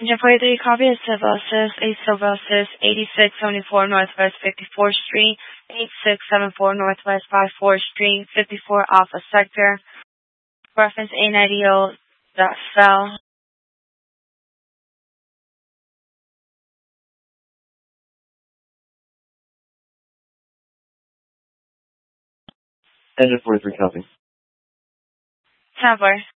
Engine 43, copy of Sylvosis, 8 Sylvosis, 8674 Northwest 54th Street, 8674 Northwest 54th Street, 54 Alpha Sector, reference A90.cell. Engine 43, copy. Tabler.